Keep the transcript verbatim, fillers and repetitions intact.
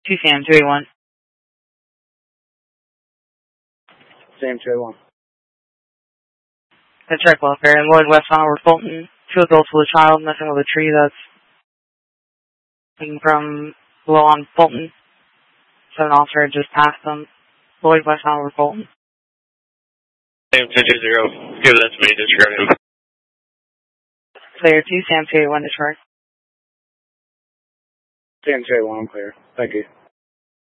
two Sam two eight one. Sam two eight one. That's right, welfare. Lloyd West over Fulton. Two adults with a child messing with a tree that's taken from below on Fulton. So an officer had just passed them. Lloyd West over Fulton. Sam two two zero. Give that to me. Disregard him. Clear two Sam two eight one, disregard. Sam two eight one, I'm clear. Thank you.